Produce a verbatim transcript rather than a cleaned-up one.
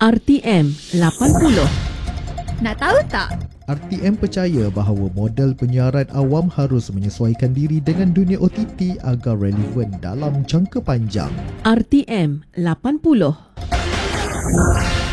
R T M lapan puluh. Nak tahu tak? R T M percaya bahawa model penyiaran awam harus menyesuaikan diri dengan dunia O T T agar relevan dalam jangka panjang. R T M lapan puluh.